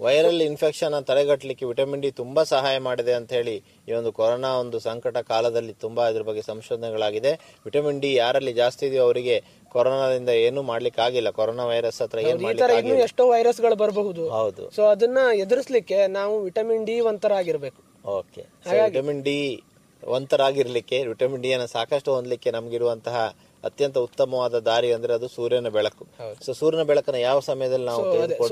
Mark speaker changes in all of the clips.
Speaker 1: Viral infection ತಡೆಗಟ್ಟಲಿಕ್ಕೆ vitamin D ತುಂಬಾ ಸಹಾಯ ಮಾಡಿದೆ ಅಂತ ಹೇಳಿ ಈ ಒಂದು ಕೊರೋನಾ ಒಂದು ಸಂಕಟ ಕಾಲದಲ್ಲಿ ತುಂಬಾ ಇದ್ರ ಬಗ್ಗೆ ಸಂಶೋಧನೆಗಳಾಗಿದೆ. ವಿಟಮಿನ್ ಡಿ ಯಾರಲ್ಲಿ ಜಾಸ್ತಿ ಇದೆಯೋ ಅವರಿಗೆ ಕೊರೋನಾದಿಂದ ಏನು ಮಾಡ್ಲಿಕ್ಕೆ ಆಗಿಲ್ಲ. ಕೊರೋನಾ ವೈರಸ್ ಹತ್ರ
Speaker 2: ಇನ್ನೂ ಎಷ್ಟೋ ವೈರಸ್ ಗಳು ಬರಬಹುದು.
Speaker 1: ಹೌದು.
Speaker 2: ಸೊ ಅದನ್ನ ಎದುರಿಸಲಿಕ್ಕೆ ನಾವು vitamin D ಒಂಥರಾಗಿರ್ಬೇಕು.
Speaker 1: Okay. Vitamin D ಒಂಥರಾಗಿರ್ಲಿಕ್ಕೆ, vitamin D ಅನ್ನ ಸಾಕಷ್ಟು ಹೊಂದಲಿಕ್ಕೆ ನಮ್ಗಿರುವಂತಹ ಅತ್ಯಂತ ಉತ್ತಮವಾದ ದಾರಿ ಅಂದ್ರೆ ಅದು ಸೂರ್ಯನ ಬೆಳಕು. ಸೊ ಸೂರ್ಯನ ಬೆಳಕನ್ನ ಯಾವ ಸಮಯದಲ್ಲಿ ನಾವು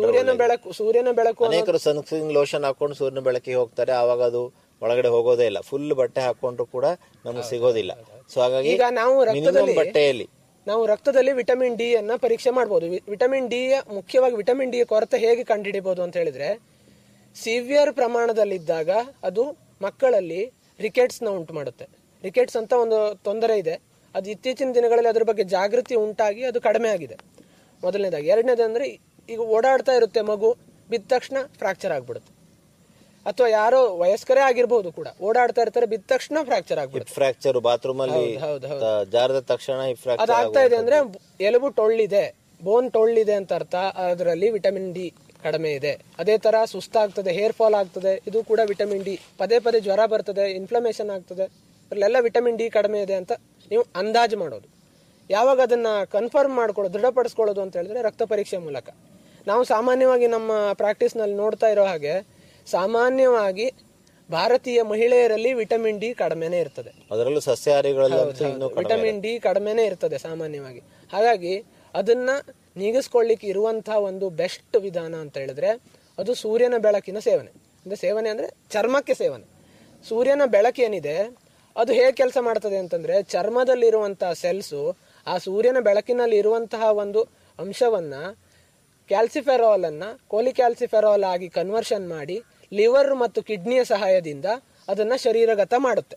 Speaker 2: ಸೂರ್ಯನ ಬೆಳಕು
Speaker 1: ಅನೇಕರು ಸನ್ಸ್ಕ್ರೀನ್ ಲೋಷನ್ ಹಾಕೊಂಡು ಸೂರ್ಯನ ಬೆಳಕಿಗೆ ಹೋಗ್ತಾರೆ, ಆವಾಗ ಅದು ಒಳಗಡೆ ಹೋಗೋದೇ ಇಲ್ಲ. ಫುಲ್ ಬಟ್ಟೆ ಹಾಕೊಂಡ್ರು ಕೂಡ ನಮ್ಗೆ ಸಿಗೋದಿಲ್ಲ. ಸೊ ಹಾಗಾಗಿ ಬಟ್ಟೆಯಲ್ಲಿ
Speaker 2: ನಾವು ರಕ್ತದಲ್ಲಿ ವಿಟಮಿನ್ ಡಿ ಅನ್ನ ಪರೀಕ್ಷೆ ಮಾಡಬಹುದು. ವಿಟಮಿನ್ ಡಿ ಮುಖ್ಯವಾಗಿ ವಿಟಮಿನ್ ಡಿ ಕೊರತೆ ಹೇಗೆ ಕಂಡುಹಿಡಿಯಬಹುದು ಅಂತ ಹೇಳಿದ್ರೆ, ಸಿವಿಯರ್ ಪ್ರಮಾಣದಲ್ಲಿದ್ದಾಗ ಅದು ಮಕ್ಕಳಲ್ಲಿ ರಿಕೆಟ್ಸ್ ನ ಉಂಟು ಮಾಡುತ್ತೆ. ರಿಕೆಟ್ಸ್ ಅಂತ ಒಂದು ತೊಂದರೆ ಇದೆ. ಅದು ಇತ್ತೀಚಿನ ದಿನಗಳಲ್ಲಿ ಅದ್ರ ಬಗ್ಗೆ ಜಾಗೃತಿ ಉಂಟಾಗಿ ಅದು ಕಡಿಮೆ ಆಗಿದೆ, ಮೊದಲನೇದಾಗಿ. ಎರಡನೇದಂದ್ರೆ, ಈಗ ಓಡಾಡ್ತಾ ಇರುತ್ತೆ ಮಗು, ಬಿದ್ದ ತಕ್ಷಣ ಫ್ರಾಕ್ಚರ್ ಆಗ್ಬಿಡುತ್ತೆ. ಅಥವಾ ಯಾರೋ ವಯಸ್ಕರೇ ಆಗಿರ್ಬಹುದು ಕೂಡ, ಓಡಾಡ್ತಾ ಇರ್ತಾರೆ, ಬಿದ್ದ ತಕ್ಷಣ ಫ್ರಾಕ್ಚರ್ ಆಗ್ಬಿಡುತ್ತೆ.
Speaker 1: ಫ್ರಾಕ್ಚರ್ ಬಾತ್ರೂಮ್ ಅಲ್ಲಿ ಜಾರದ ತಕ್ಷಣ
Speaker 2: ಅದಾಗ್ತಾ ಇದೆ ಅಂದ್ರೆ ಎಲುಬು ಟೊಳ್ಳಿದೆ, ಬೋನ್ ಟೊಳ್ಳಿದೆ ಅಂತ ಅರ್ಥ. ಅದರಲ್ಲಿ ವಿಟಮಿನ್ ಡಿ ಕಡಿಮೆ ಇದೆ. ಅದೇ ತರ ಸುಸ್ತಾಗ್ತದೆ, ಹೇರ್ ಫಾಲ್ ಆಗ್ತದೆ, ಇದು ಕೂಡ ವಿಟಮಿನ್ ಡಿ. ಪದೇ ಪದೇ ಜ್ವರ ಬರ್ತದೆ, ಇನ್ಫ್ಲಮೇಷನ್ ಆಗ್ತದೆ, ಅಲ್ಲೆಲ್ಲ ವಿಟಮಿನ್ ಡಿ ಕಡಿಮೆ ಇದೆ ಅಂತ ನೀವು ಅಂದಾಜು ಮಾಡೋದು. ಯಾವಾಗ ಅದನ್ನ ಕನ್ಫರ್ಮ್ ಮಾಡ್ಕೊಳ್ಳೋದು, ದೃಢಪಡಿಸ್ಕೊಳ್ಳೋದು ಅಂತ ಹೇಳಿದ್ರೆ ರಕ್ತ ಪರೀಕ್ಷೆ ಮೂಲಕ. ನಾವು ಸಾಮಾನ್ಯವಾಗಿ ನಮ್ಮ ಪ್ರಾಕ್ಟೀಸ್ ನಲ್ಲಿ ನೋಡ್ತಾ ಇರೋ ಹಾಗೆ, ಸಾಮಾನ್ಯವಾಗಿ ಭಾರತೀಯ ಮಹಿಳೆಯರಲ್ಲಿ ವಿಟಮಿನ್ ಡಿ ಕಡಿಮೆನೆ ಇರ್ತದೆ.
Speaker 1: ಅದರಲ್ಲೂ ಸಸ್ಯಾಹಾರಿಗಳಲ್ಲಿ
Speaker 2: ವಿಟಮಿನ್ ಡಿ ಕಡಿಮೆನೆ ಇರ್ತದೆ ಸಾಮಾನ್ಯವಾಗಿ. ಹಾಗಾಗಿ ಅದನ್ನ ನೀಗಿಸ್ಕೊಳ್ಳಿಕ್ಕೆ ಇರುವಂತಹ ಒಂದು ಬೆಸ್ಟ್ ವಿಧಾನ ಅಂತ ಹೇಳಿದ್ರೆ ಅದು ಸೂರ್ಯನ ಬೆಳಕಿನ ಸೇವನೆ. ಅಂದ್ರೆ ಸೇವನೆ ಅಂದ್ರೆ ಚರ್ಮಕ್ಕೆ ಸೇವನೆ. ಸೂರ್ಯನ ಬೆಳಕೇನಿದೆ ಅದು ಹೇಗೆ ಕೆಲಸ ಮಾಡ್ತದೆ ಅಂತಂದ್ರೆ, ಚರ್ಮದಲ್ಲಿರುವಂತಹ ಸೆಲ್ಸು ಆ ಸೂರ್ಯನ ಬೆಳಕಿನಲ್ಲಿ ಇರುವಂತಹ ಒಂದು ಅಂಶವನ್ನ ಕ್ಯಾಲ್ಸಿಫೆರಾಲ್ ಅನ್ನ ಕೋಲಿಕ್ಯಾಲ್ಸಿಫೆರಾಲ್ ಆಗಿ ಕನ್ವರ್ಷನ್ ಮಾಡಿ ಲಿವರ್ ಮತ್ತು ಕಿಡ್ನಿಯ ಸಹಾಯದಿಂದ ಅದನ್ನ ಶರೀರಗತ ಮಾಡುತ್ತೆ.